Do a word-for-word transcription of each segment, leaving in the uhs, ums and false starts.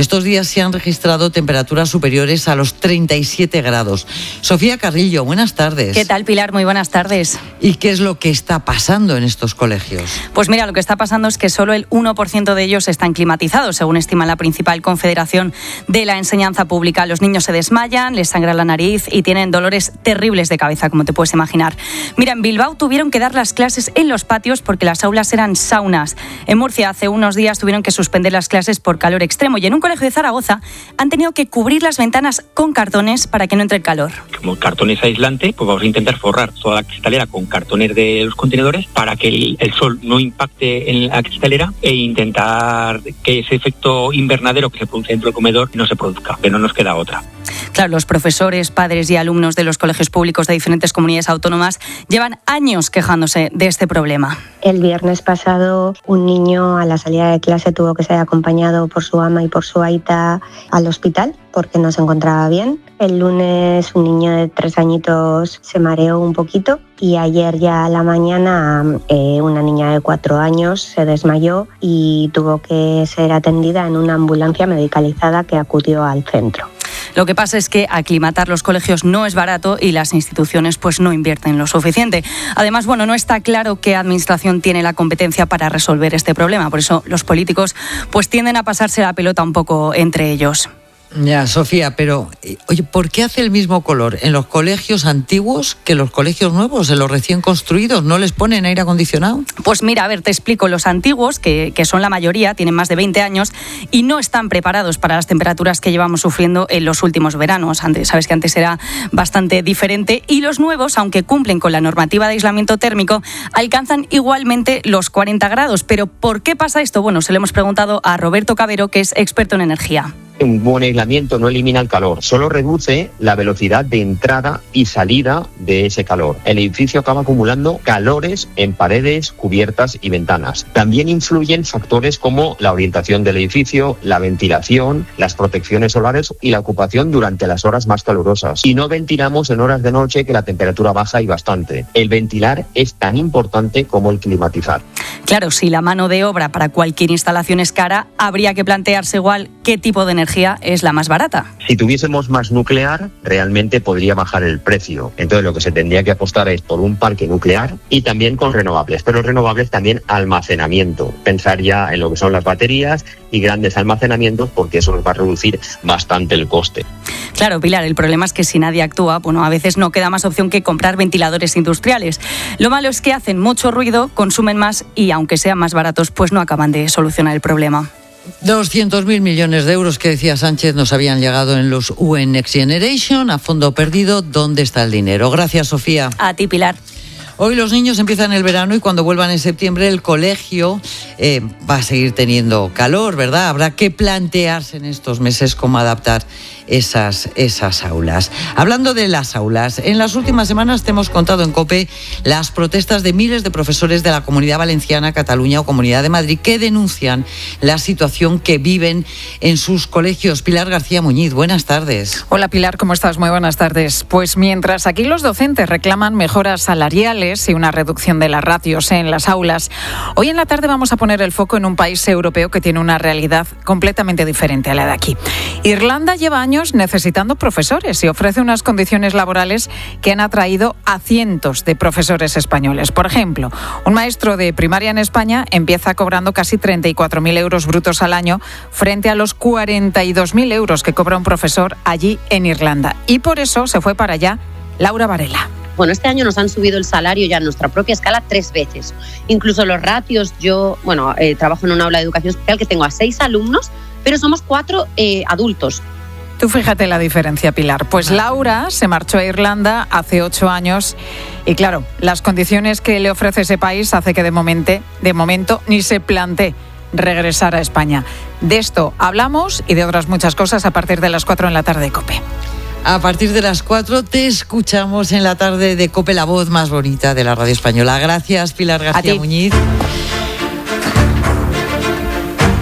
Estos días se han registrado temperaturas superiores a los treinta y siete grados. Sofía Carrillo, buenas tardes. ¿Qué tal, Pilar? Muy buenas tardes. ¿Y qué es lo que está pasando en estos colegios? Pues mira, lo que está pasando es que solo el uno por ciento de ellos están climatizados, según estima la principal confederación de la enseñanza pública. Los niños se desmayan, les sangra la nariz y tienen dolores terribles de cabeza, como te puedes imaginar. Mira, en Bilbao tuvieron que dar las clases en los patios porque las aulas eran saunas. En Murcia hace unos días tuvieron que suspender las clases por calor extremo y en un colegio de Zaragoza han tenido que cubrir las ventanas con cartones para que no entre el calor. Como el cartón es aislante, pues vamos a intentar forrar toda la cristalera con cartones de los contenedores para que el, el sol no impacte en la cristalera e intentar que ese efecto invernadero que se produce dentro del comedor no se produzca, que no nos queda otra. Claro, los profesores, padres y alumnos de los colegios públicos de diferentes comunidades autónomas llevan años quejándose de este problema. El viernes pasado un niño a la salida de clase tuvo que ser acompañado por su ama y por su aita al hospital porque no se encontraba bien. El lunes un niño de tres añitos se mareó un poquito y ayer ya a la mañana eh, una niña de cuatro años se desmayó y tuvo que ser atendida en una ambulancia medicalizada que acudió al centro. Lo que pasa es que aclimatar los colegios no es barato y las instituciones pues no invierten lo suficiente. Además, bueno, no está claro qué administración tiene la competencia para resolver este problema. Por eso los políticos pues tienden a pasarse la pelota un poco entre ellos. Ya, Sofía, pero oye, ¿por qué hace el mismo color en los colegios antiguos que en los colegios nuevos, en los recién construidos? ¿No les ponen aire acondicionado? Pues mira, a ver, te explico. Los antiguos, que, que son la mayoría, tienen más de veinte años y no están preparados para las temperaturas que llevamos sufriendo en los últimos veranos. Antes, sabes que antes era bastante diferente. Y los nuevos, aunque cumplen con la normativa de aislamiento térmico, alcanzan igualmente los cuarenta grados. ¿Pero por qué pasa esto? Bueno, se lo hemos preguntado a Roberto Cabero, que es experto en energía. Un buen aislamiento no elimina el calor, solo reduce la velocidad de entrada y salida de ese calor. El edificio acaba acumulando calores en paredes, cubiertas y ventanas. También influyen factores como la orientación del edificio, la ventilación, las protecciones solares y la ocupación durante las horas más calurosas. Y no ventilamos en horas de noche que la temperatura baja y bastante. El ventilar es tan importante como el climatizar. Claro, si la mano de obra para cualquier instalación es cara, habría que plantearse igual qué tipo de energía es la más barata. Si tuviésemos más nuclear, realmente podría bajar el precio. Entonces lo que se tendría que apostar es por un parque nuclear y también con renovables, pero renovables también almacenamiento. Pensar ya en lo que son las baterías y grandes almacenamientos porque eso nos va a reducir bastante el coste. Claro, Pilar, el problema es que si nadie actúa, bueno, a veces no queda más opción que comprar ventiladores industriales. Lo malo es que hacen mucho ruido, consumen más y aunque sean más baratos, pues no acaban de solucionar el problema. doscientos mil millones de euros que decía Sánchez nos habían llegado en los U N Next Generation a fondo perdido. ¿Dónde está el dinero? Gracias, Sofía. A ti, Pilar. Hoy los niños empiezan el verano y cuando vuelvan en septiembre el colegio eh, va a seguir teniendo calor, ¿verdad? Habrá que plantearse en estos meses cómo adaptar esas, esas aulas. Hablando de las aulas, en las últimas semanas te hemos contado en COPE las protestas de miles de profesores de la Comunidad Valenciana, Cataluña o Comunidad de Madrid que denuncian la situación que viven en sus colegios. Pilar García Muñiz, buenas tardes. Hola Pilar, ¿cómo estás? Muy buenas tardes. Pues mientras aquí los docentes reclaman mejoras salariales y una reducción de las ratios en las aulas, hoy en la tarde vamos a poner el foco en un país europeo que tiene una realidad completamente diferente a la de aquí. Irlanda lleva años necesitando profesores y ofrece unas condiciones laborales que han atraído a cientos de profesores españoles. Por ejemplo, un maestro de primaria en España empieza cobrando casi treinta y cuatro mil euros brutos al año frente a los cuarenta y dos mil euros que cobra un profesor allí en Irlanda. Y por eso se fue para allá Laura Varela. Bueno, este año nos han subido el salario ya en nuestra propia escala tres veces. Incluso los ratios, yo, bueno, eh, trabajo en un aula de educación especial que tengo a seis alumnos, pero somos cuatro eh, adultos. Tú fíjate la diferencia, Pilar. Pues Laura se marchó a Irlanda hace ocho años y claro, las condiciones que le ofrece ese país hace que de momento, de momento ni se plantee regresar a España. De esto hablamos y de otras muchas cosas a partir de las cuatro en la tarde de COPE. A partir de las cuatro te escuchamos en la tarde de COPE, la voz más bonita de la radio española. Gracias, Pilar García Muñiz. Pues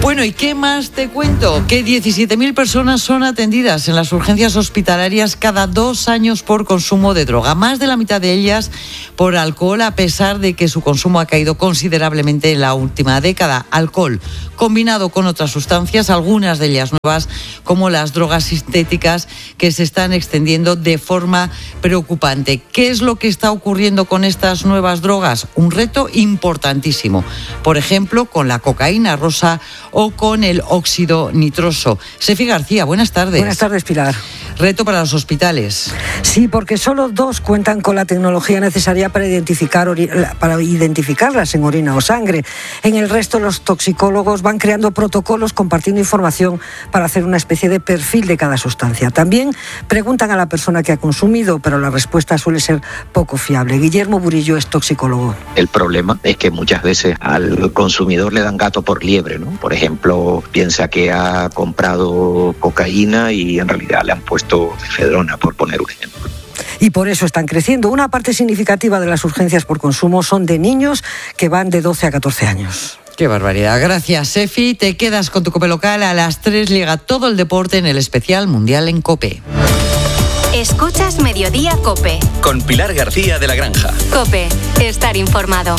Bueno, ¿y qué más te cuento? Que diecisiete mil personas son atendidas en las urgencias hospitalarias cada dos años por consumo de droga. Más de la mitad de ellas por alcohol, a pesar de que su consumo ha caído considerablemente en la última década. Alcohol combinado con otras sustancias, algunas de ellas nuevas, como las drogas sintéticas, que se están extendiendo de forma preocupante. ¿Qué es lo que está ocurriendo con estas nuevas drogas? Un reto importantísimo. Por ejemplo, con la cocaína rosa o con el óxido nitroso. Sefi García, buenas tardes. Buenas tardes, Pilar. Reto para los hospitales. Sí, porque solo dos cuentan con la tecnología necesaria para identificar para identificarlas en orina o sangre. En el resto, los toxicólogos van creando protocolos, compartiendo información para hacer una especie de perfil de cada sustancia. También preguntan a la persona que ha consumido, pero la respuesta suele ser poco fiable. Guillermo Burillo es toxicólogo. El problema es que muchas veces al consumidor le dan gato por liebre, ¿no? Por ejemplo, piensa que ha comprado cocaína y en realidad le han puesto efedrona, por poner un ejemplo. Y por eso están creciendo. Una parte significativa de las urgencias por consumo son de niños que van de doce a catorce años. Qué barbaridad. Gracias, Sefi. Te quedas con tu COPE local. A las tres llega todo el deporte en el especial Mundial en COPE. Escuchas Mediodía COPE. Con Pilar García de la Granja. COPE. Estar informado.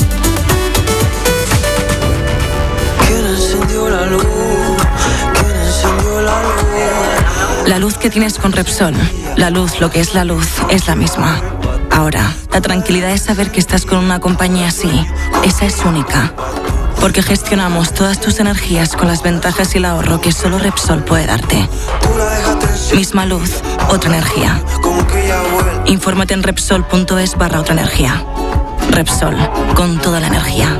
¿Quién encendió la luz? ¿Quién encendió la luz? La luz que tienes con Repsol, la luz, lo que es la luz, es la misma. Ahora, la tranquilidad es saber que estás con una compañía así. Esa es única. Porque gestionamos todas tus energías con las ventajas y el ahorro que solo Repsol puede darte. Misma luz, otra energía. Infórmate en Repsol.es barra otra energía. Repsol, con toda la energía.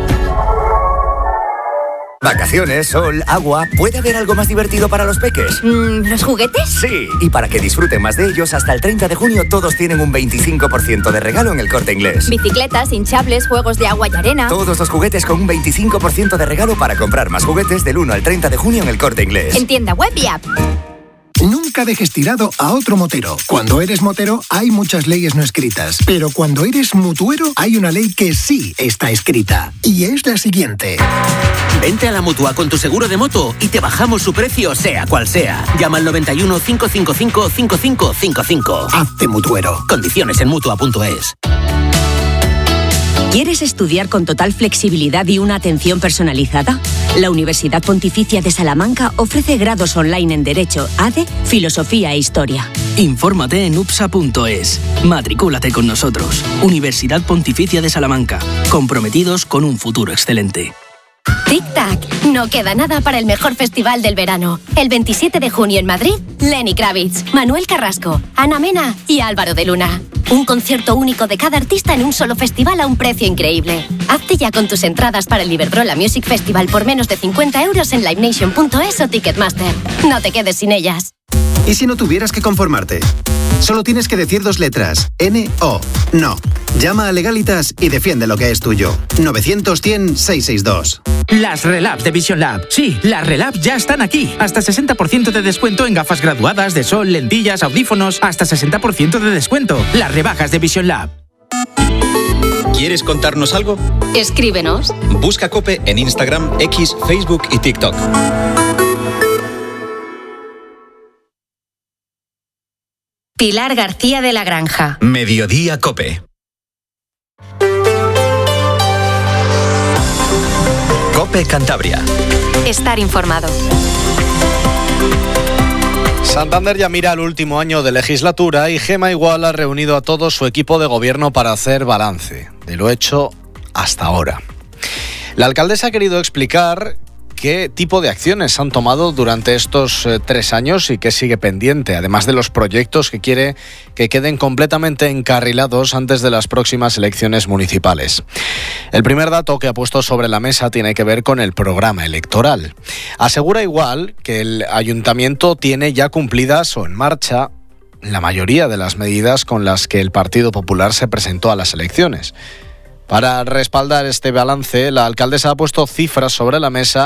Vacaciones, sol, agua. ¿Puede haber algo más divertido para los peques? Mm, ¿Los juguetes? Sí, y para que disfruten más de ellos, hasta el treinta de junio todos tienen un veinticinco por ciento de regalo en El Corte Inglés. Bicicletas, hinchables, juegos de agua y arena. Todos los juguetes con un veinticinco por ciento de regalo para comprar más juguetes del uno al treinta de junio en El Corte Inglés. En tienda web y app. Nunca dejes tirado a otro motero. Cuando eres motero hay muchas leyes no escritas, pero cuando eres mutuero hay una ley que sí está escrita, y es la siguiente. Vente a la Mutua con tu seguro de moto y te bajamos su precio sea cual sea. Llama al noventa y uno, cinco cinco cinco, cinco cinco cinco cinco. Hazte mutuero. Condiciones en mutua punto es. ¿Quieres estudiar con total flexibilidad y una atención personalizada? La Universidad Pontificia de Salamanca ofrece grados online en Derecho, A D E, Filosofía e Historia. Infórmate en upsa punto es. Matricúlate con nosotros. Universidad Pontificia de Salamanca. Comprometidos con un futuro excelente. Tic-tac, no queda nada para el mejor festival del verano. El veintisiete de junio en Madrid, Lenny Kravitz, Manuel Carrasco, Ana Mena y Álvaro de Luna. Un concierto único de cada artista en un solo festival a un precio increíble. Hazte ya con tus entradas para el Iberdrola Music Festival por menos de cincuenta euros en livenation punto es o Ticketmaster. No te quedes sin ellas. ¿Y si no tuvieras que conformarte? Solo tienes que decir dos letras, N O. No. Llama a Legalitas y defiende lo que es tuyo. novecientos, cien, seiscientos sesenta y dos. Las Relab de Vision Lab. Sí, las Relab ya están aquí. Hasta sesenta por ciento de descuento en gafas graduadas, de sol, lentillas, audífonos. Hasta sesenta por ciento de descuento. Las rebajas de Vision Lab. ¿Quieres contarnos algo? Escríbenos. Busca COPE en Instagram, X, Facebook y TikTok. Pilar García de la Granja. Mediodía COPE. COPE Cantabria. Estar informado. Santander ya mira al último año de legislatura y Gema Igual ha reunido a todo su equipo de gobierno para hacer balance de lo hecho hasta ahora. La alcaldesa ha querido explicar qué tipo de acciones han tomado durante estos eh, tres años y qué sigue pendiente, además de los proyectos que quiere que queden completamente encarrilados antes de las próximas elecciones municipales. El primer dato que ha puesto sobre la mesa tiene que ver con el programa electoral. Asegura Igual que el ayuntamiento tiene ya cumplidas o en marcha la mayoría de las medidas con las que el Partido Popular se presentó a las elecciones. Para respaldar este balance, la alcaldesa ha puesto cifras sobre la mesa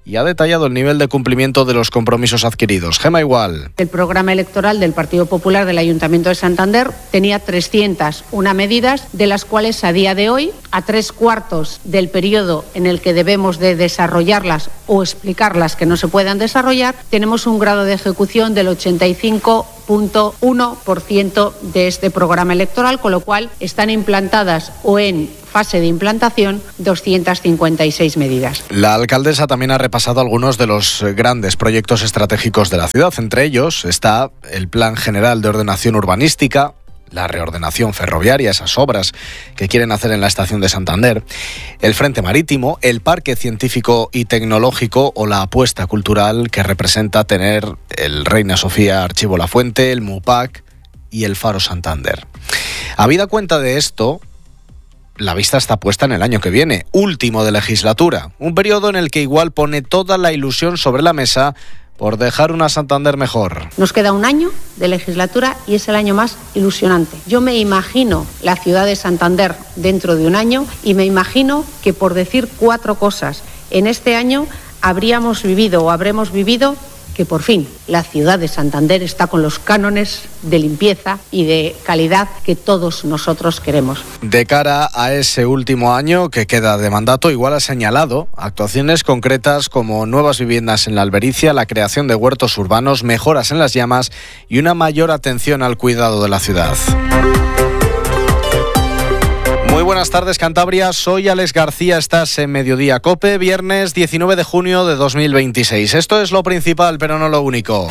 y ha detallado el nivel de cumplimiento de los compromisos adquiridos. Gema Igual. El programa electoral del Partido Popular del Ayuntamiento de Santander tenía trescientas una medidas, de las cuales a día de hoy, a tres cuartos del periodo en el que debemos de desarrollarlas o explicarlas que no se puedan desarrollar, tenemos un grado de ejecución del ochenta y cinco punto uno por ciento de este programa electoral, con lo cual están implantadas o en fase de implantación doscientas cincuenta y seis medidas. La alcaldesa también ha repasado algunos de los grandes proyectos estratégicos de la ciudad. Entre ellos está el Plan General de Ordenación Urbanística, la reordenación ferroviaria, esas obras que quieren hacer en la estación de Santander, el Frente Marítimo, el Parque Científico y Tecnológico o la apuesta cultural que representa tener el Reina Sofía Archivo La Fuente, el MUPAC y el Faro Santander. Habida cuenta de esto, la vista está puesta en el año que viene, último de legislatura, un periodo en el que igual pone toda la ilusión sobre la mesa por dejar una Santander mejor. Nos queda un año de legislatura y es el año más ilusionante. Yo me imagino la ciudad de Santander dentro de un año y me imagino que, por decir cuatro cosas, en este año habríamos vivido o habremos vivido que por fin la ciudad de Santander está con los cánones de limpieza y de calidad que todos nosotros queremos. De cara a ese último año que queda de mandato, igual ha señalado actuaciones concretas como nuevas viviendas en la Albericia, la creación de huertos urbanos, mejoras en las llamas y una mayor atención al cuidado de la ciudad. Muy buenas tardes, Cantabria. Soy Alex García, estás en Mediodía COPE, viernes diecinueve de junio de dos mil veintiséis. Esto es lo principal, pero no lo único.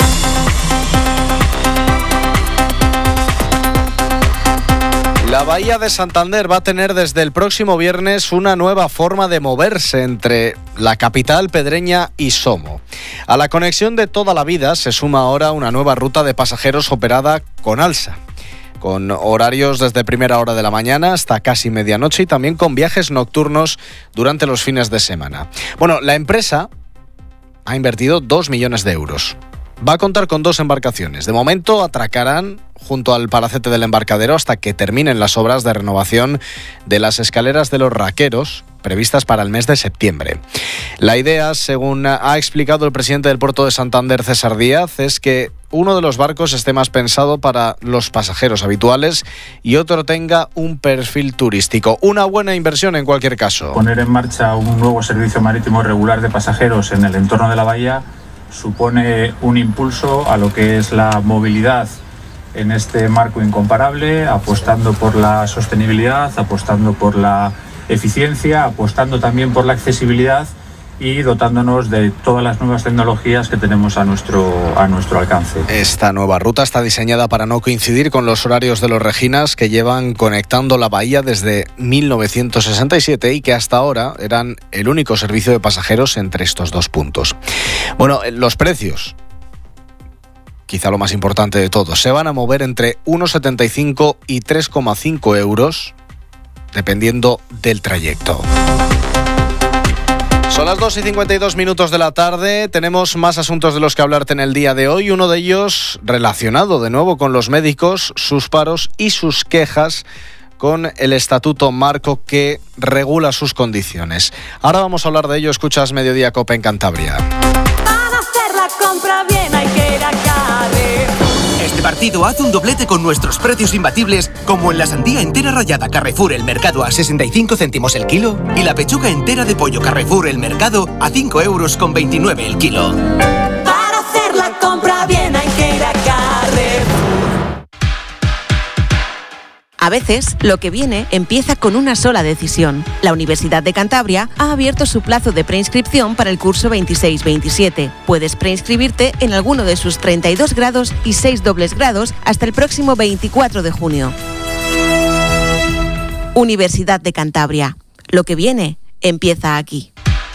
La Bahía de Santander va a tener desde el próximo viernes una nueva forma de moverse entre la capital pedreña y Somo. A la conexión de toda la vida se suma ahora una nueva ruta de pasajeros operada con alsa, con horarios desde primera hora de la mañana hasta casi medianoche y también con viajes nocturnos durante los fines de semana. Bueno, la empresa ha invertido dos millones de euros. Va a contar con dos embarcaciones. De momento atracarán junto al palacete del embarcadero hasta que terminen las obras de renovación de las escaleras de los Raqueros, previstas para el mes de septiembre. La idea, según ha explicado el presidente del Puerto de Santander, César Díaz, es que uno de los barcos esté más pensado para los pasajeros habituales y otro tenga un perfil turístico. Una buena inversión en cualquier caso. Poner en marcha un nuevo servicio marítimo regular de pasajeros en el entorno de la bahía supone un impulso a lo que es la movilidad en este marco incomparable, apostando por la sostenibilidad, apostando por la eficiencia, apostando también por la accesibilidad y dotándonos de todas las nuevas tecnologías que tenemos a nuestro, a nuestro alcance. Esta nueva ruta está diseñada para no coincidir con los horarios de los Reginas, que llevan conectando la bahía desde mil novecientos sesenta y siete y que hasta ahora eran el único servicio de pasajeros entre estos dos puntos. Bueno, los precios, quizá lo más importante de todo, se van a mover entre uno coma setenta y cinco y tres coma cinco euros, dependiendo del trayecto. Son las dos y cincuenta y dos minutos de la tarde. Tenemos más asuntos de los que hablarte en el día de hoy. Uno de ellos relacionado de nuevo con los médicos, sus paros y sus quejas con el estatuto marco que regula sus condiciones. Ahora vamos a hablar de ello. Escuchas Mediodía COPE en Cantabria. Para hacer la compra bien hay que ir a Carrefour. Este partido hace un doblete con nuestros precios imbatibles, como en la sandía entera rallada Carrefour El Mercado a sesenta y cinco céntimos el kilo y la pechuga entera de pollo Carrefour El Mercado a cinco euros con veintinueve el kilo. Para hacer la compra bien hay que ir a Carrefour. A veces, lo que viene empieza con una sola decisión. La Universidad de Cantabria ha abierto su plazo de preinscripción para el curso veintiséis veintisiete. Puedes preinscribirte en alguno de sus treinta y dos grados y seis dobles grados hasta el próximo veinticuatro de junio. Universidad de Cantabria. Lo que viene empieza aquí.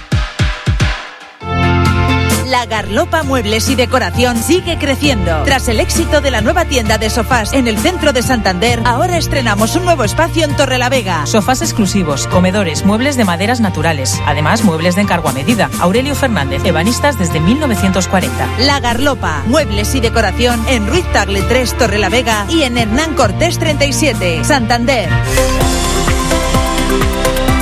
La Garlopa Muebles y Decoración sigue creciendo. Tras el éxito de la nueva tienda de sofás en el centro de Santander, ahora estrenamos un nuevo espacio en Torrelavega. Sofás exclusivos, comedores, muebles de maderas naturales. Además, muebles de encargo a medida. Aurelio Fernández, ebanistas desde mil novecientos cuarenta. La Garlopa Muebles y Decoración en Ruiz Tagle tres, Torrelavega y en Hernán Cortés treinta y siete, Santander.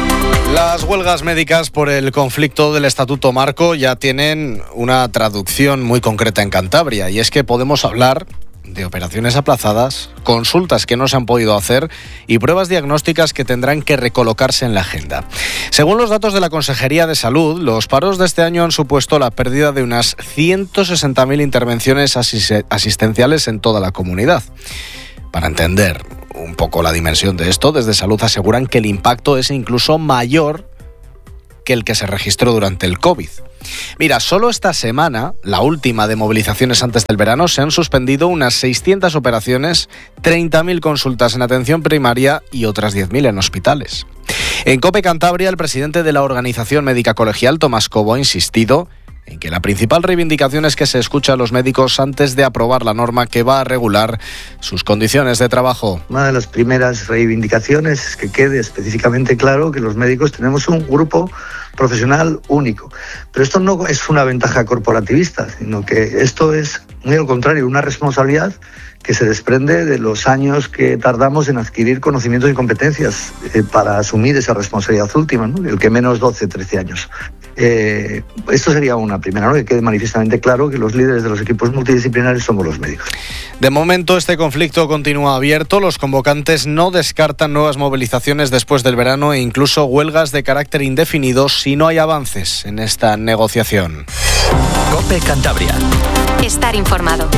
Las huelgas médicas por el conflicto del Estatuto Marco ya tienen una traducción muy concreta en Cantabria, y es que podemos hablar de operaciones aplazadas, consultas que no se han podido hacer y pruebas diagnósticas que tendrán que recolocarse en la agenda. Según los datos de la Consejería de Salud, los paros de este año han supuesto la pérdida de unas ciento sesenta mil intervenciones asis- asistenciales en toda la comunidad. Para entender un poco la dimensión de esto, desde Salud aseguran que el impacto es incluso mayor que el que se registró durante el COVID. Mira, solo esta semana, la última de movilizaciones antes del verano, se han suspendido unas seiscientas operaciones, treinta mil consultas en atención primaria y otras diez mil en hospitales. En COPE Cantabria, el presidente de la Organización Médica Colegial, Tomás Cobo, ha insistido en que la principal reivindicación es que se escuche a los médicos antes de aprobar la norma que va a regular sus condiciones de trabajo. Una de las primeras reivindicaciones es que quede específicamente claro que los médicos tenemos un grupo profesional único. Pero esto no es una ventaja corporativista, sino que esto es, muy al contrario, una responsabilidad que se desprende de los años que tardamos en adquirir conocimientos y competencias eh, para asumir esa responsabilidad última, ¿no? El que menos doce, trece años. Eh, esto sería una primera, ¿no? Que quede manifiestamente claro que los líderes de los equipos multidisciplinares somos los médicos. De momento este conflicto continúa abierto. Los convocantes no descartan nuevas movilizaciones después del verano e incluso huelgas de carácter indefinido si no hay avances en esta negociación. COPE Cantabria. Estar informado.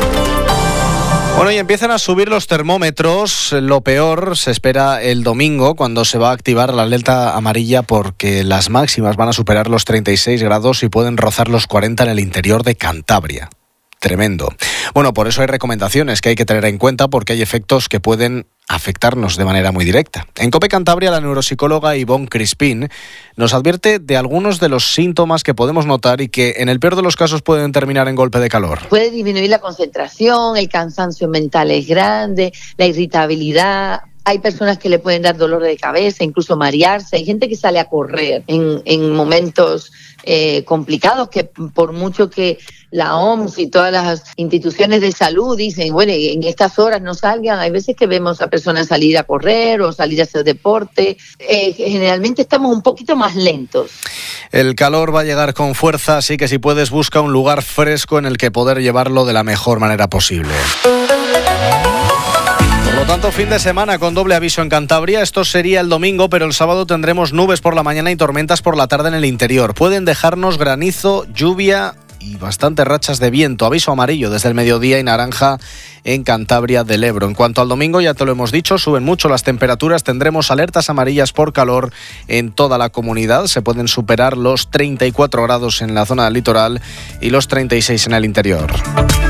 Bueno, y empiezan a subir los termómetros. Lo peor se espera el domingo, cuando se va a activar la alerta amarilla, porque las máximas van a superar los treinta y seis grados y pueden rozar los cuarenta en el interior de Cantabria. Tremendo. Bueno, por eso hay recomendaciones que hay que tener en cuenta, porque hay efectos que pueden afectarnos de manera muy directa. En COPE Cantabria, la neuropsicóloga Ivonne Crispín nos advierte de algunos de los síntomas que podemos notar y que en el peor de los casos pueden terminar en golpe de calor. Puede disminuir la concentración, el cansancio mental es grande, la irritabilidad. Hay personas que le pueden dar dolor de cabeza, incluso marearse. Hay gente que sale a correr en, en momentos eh, complicados, que por mucho que la O M S y todas las instituciones de salud dicen, bueno, en estas horas no salgan, hay veces que vemos a personas salir a correr o salir a hacer deporte. Eh, generalmente estamos un poquito más lentos. El calor va a llegar con fuerza, así que si puedes, busca un lugar fresco en el que poder llevarlo de la mejor manera posible. Por lo tanto, fin de semana con doble aviso en Cantabria. Esto sería el domingo, pero el sábado tendremos nubes por la mañana y tormentas por la tarde en el interior. Pueden dejarnos granizo, lluvia y bastantes rachas de viento. Aviso amarillo desde el mediodía y naranja en Cantabria del Ebro. En cuanto al domingo, ya te lo hemos dicho, suben mucho las temperaturas. Tendremos alertas amarillas por calor en toda la comunidad. Se pueden superar los treinta y cuatro grados en la zona del litoral y los treinta y seis en el interior.